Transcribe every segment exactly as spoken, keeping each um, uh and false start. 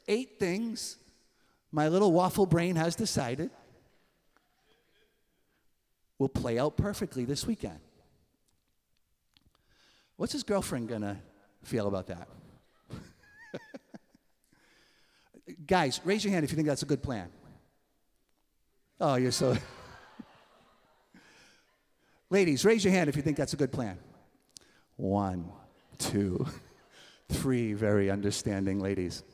eight things my little waffle brain has decided will play out perfectly this weekend. What's his girlfriend gonna feel about that? Guys, raise your hand if you think that's a good plan. Oh, you're so... Ladies, raise your hand if you think that's a good plan. One, two, three very understanding ladies.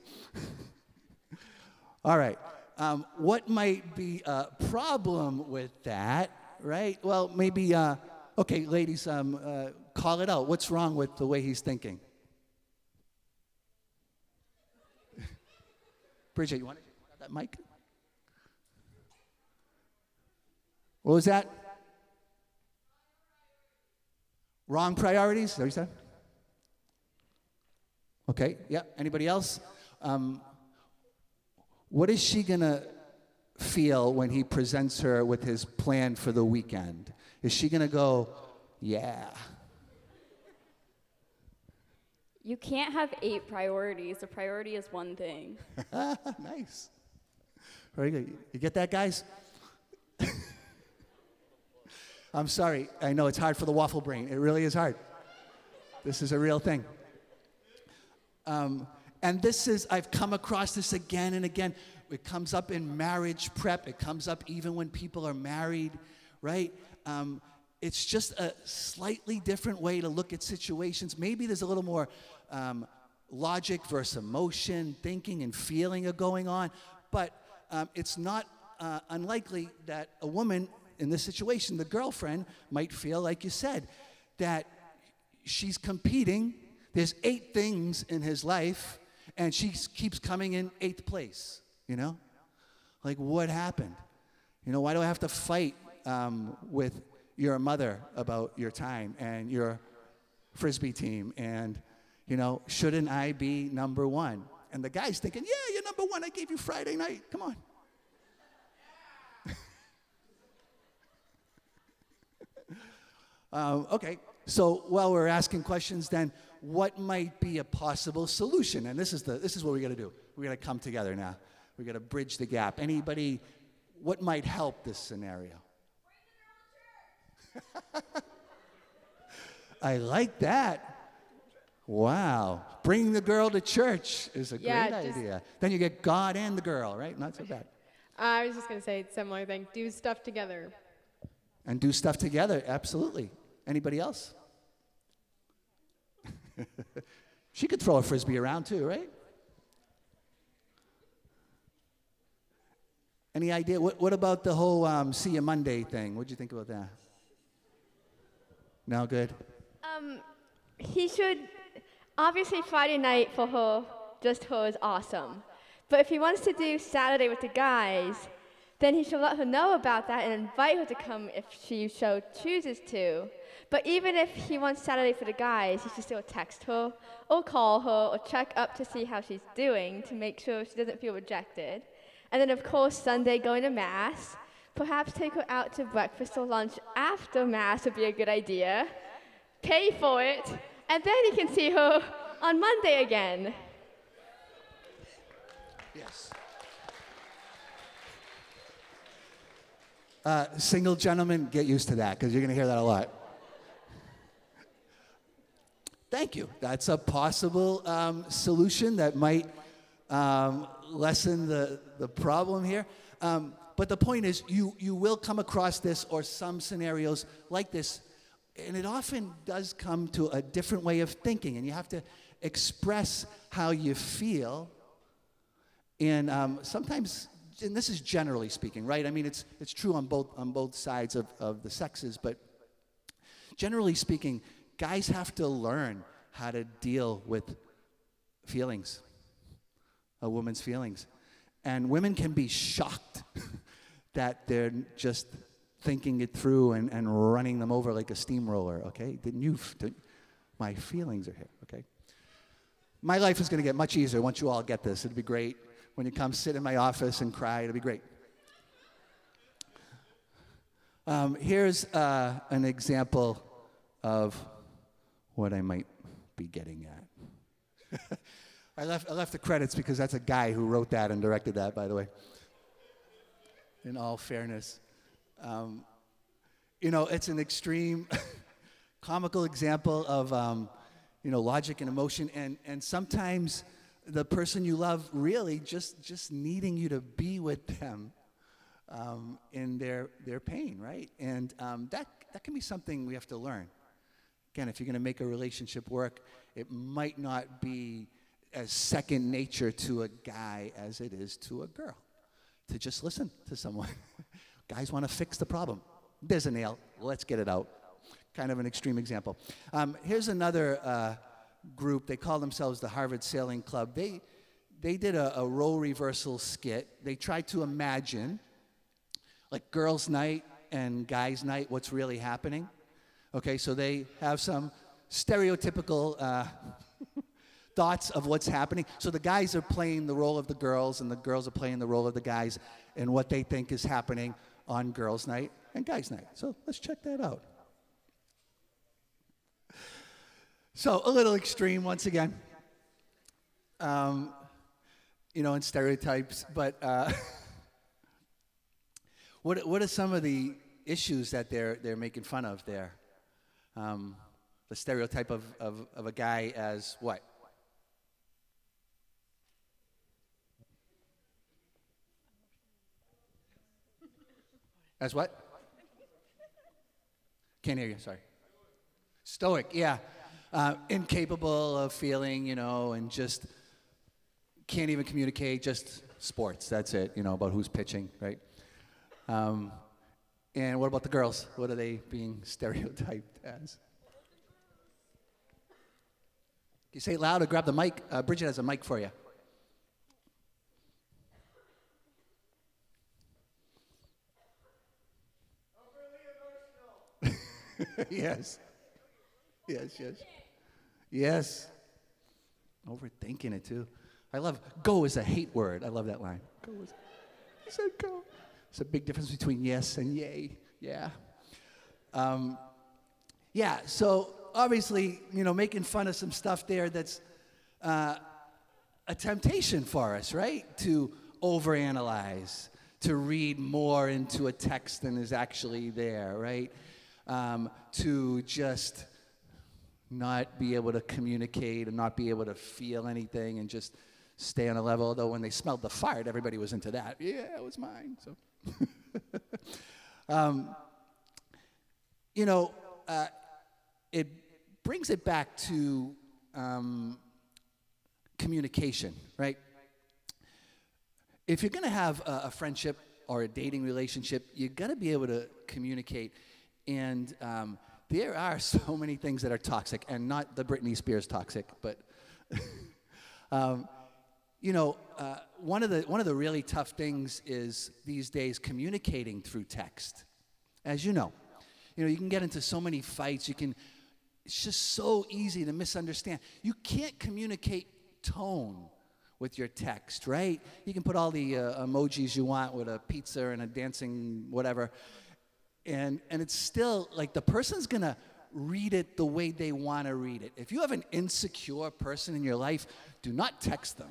All right. Um, what might be a problem with that, right? Well, maybe, uh, okay, ladies, um, uh, call it out. What's wrong with the way he's thinking? Bridget, you want to grab that mic? What was that? Wrong priorities? Is that what you said? Okay, yeah. Anybody else? Um, what is she going to feel when he presents her with his plan for the weekend? Is she going to go, yeah? You can't have eight priorities. A priority is one thing. Nice. Very good. You get that, guys? I'm sorry. I know it's hard for the waffle brain. It really is hard. This is a real thing. Um, and this is, I've come across this again and again. It comes up in marriage prep. It comes up even when people are married, right? Um, it's just a slightly different way to look at situations. Maybe there's a little more um, logic versus emotion, thinking and feeling are going on. But um, it's not uh, unlikely that a woman in this situation, the girlfriend, might feel, like you said, that she's competing. There's eight things in his life, and she keeps coming in eighth place, you know? Like, what happened? You know, why do I have to fight um, with your mother about your time and your Frisbee team? And, you know, shouldn't I be number one? And the guy's thinking, yeah, you're number one. I gave you Friday night. Come on. um, okay, so while we're asking questions then, what might be a possible solution? And this is the this is what we got to do. We got to come together now. We got to bridge the gap. Anybody, what might help this scenario? I like that. Wow. Bring the girl to church is a Yeah, great just- idea. Then you get God and the girl, right? Not so bad. I was just going to say a similar thing. Do stuff together. And do stuff together, absolutely. Anybody else? She could throw a Frisbee around too, right? Any idea? What, what about the whole um, see you Monday thing? What'd you think about that? No, good? Um, he should, obviously Friday night for her, just her is awesome. But if he wants to do Saturday with the guys, then he should let her know about that and invite her to come if she so chooses to. But even if he wants Saturday for the guys, he should still text her or call her or check up to see how she's doing to make sure she doesn't feel rejected. And then of course Sunday going to Mass. Perhaps take her out to breakfast or lunch after Mass would be a good idea. Pay for it, and then he can see her on Monday again. Yes. Uh, single gentlemen, get used to that because you're going to hear that a lot. Thank you. That's a possible um, solution that might um, lessen the, the problem here. Um, but the point is, you, you will come across this or some scenarios like this, and it often does come to a different way of thinking, and you have to express how you feel. And um, sometimes, and this is generally speaking, right? I mean, it's, it's true on both, on both sides of, of the sexes, but generally speaking, guys have to learn how to deal with feelings, a woman's feelings. And women can be shocked that they're just thinking it through and, and running them over like a steamroller, okay? Didn't you, didn't, my feelings are here, okay? My life is going to get much easier once you all get this. It'd be great when you come sit in my office and cry. It'll be great. Um, here's uh, an example of what I might be getting at. I left, I left the credits because that's a guy who wrote that and directed that, by the way. In all fairness. Um, you know, it's an extreme comical example of, um, you know, logic and emotion, and, and sometimes the person you love really just, just needing you to be with them um, in their, their pain, right? And um, that, that can be something we have to learn. Again, if you're going to make a relationship work, it might not be as second nature to a guy as it is to a girl. To just listen to someone. Guys want to fix the problem. There's a nail. Let's get it out. Kind of an extreme example. Um, here's another uh, group. They call themselves the Harvard Sailing Club. They, they did a, a role reversal skit. They tried to imagine, like girls' night and guys' night, what's really happening. Okay, so they have some stereotypical uh, thoughts of what's happening. So the guys are playing the role of the girls, and the girls are playing the role of the guys, and what they think is happening on girls' night and guys' night. So let's check that out. So a little extreme once again, um, you know, in stereotypes. But uh, what what are some of the issues that they're they're making fun of there? Um, the stereotype of, of of a guy as what? As what? Can't hear you, sorry. Stoic, yeah. Uh, incapable of feeling, you know, and just can't even communicate, just sports, that's it, you know, about who's pitching, right? Um, and what about the girls? What are they being stereotyped as? Can you say it loud or grab the mic? Uh, Bridget has a mic for you. Yes. Yes, yes. Yes. Overthinking it, too. I love, go is a hate word. I love that line. Go is, he said go. There's a big difference between yes and yay. Yeah. Um, yeah, so obviously, you know, making fun of some stuff there that's uh, a temptation for us, right? To overanalyze, to read more into a text than is actually there, right? Um, to just not be able to communicate and not be able to feel anything and just stay on a level. Although when they smelled the fart, everybody was into that. Yeah, it was mine. So, um, you know, uh, it brings it back to um, communication, right? If you're going to have a, a friendship or a dating relationship, you got to be able to communicate. And um, there are so many things that are toxic, and not the Britney Spears toxic, but um, you know, uh, one of the one of the really tough things is these days communicating through text. As you know, you know, you can get into so many fights. You can, it's just so easy to misunderstand. You can't communicate tone with your text, right? You can put all the uh, emojis you want with a pizza and a dancing whatever. And, and it's still, like, the person's going to read it the way they want to read it. If you have an insecure person in your life, do not text them.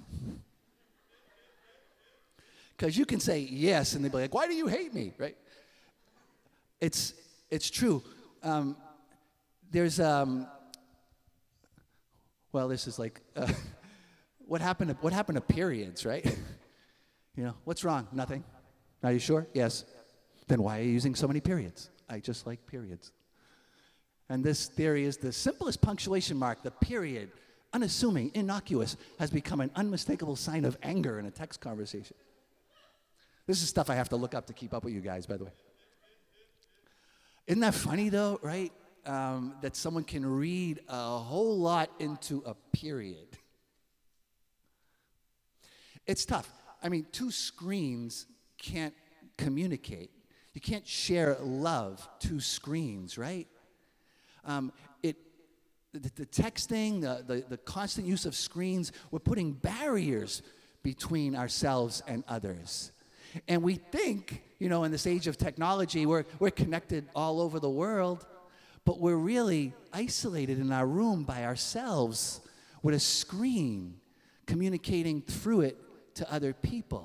Because you can say yes, and they'll be like, why do you hate me, right? It's, it's true. Um, there's, um, well, this is like, uh, what happened to, what happened to periods, right? You know, what's wrong? Nothing. Are you sure? Yes. Then why are you using so many periods? I just like periods. And this theory is the simplest punctuation mark, the period, unassuming, innocuous, has become an unmistakable sign of anger in a text conversation. This is stuff I have to look up to keep up with you guys, by the way. Isn't that funny, though, right? Um, that someone can read a whole lot into a period. It's tough. I mean, two screens can't communicate. You can't share love to screens, right? Um, it, the, the texting, the, the, the constant use of screens, we're putting barriers between ourselves and others. And we think, you know, in this age of technology, we're, we're connected all over the world, but we're really isolated in our room by ourselves with a screen communicating through it to other people.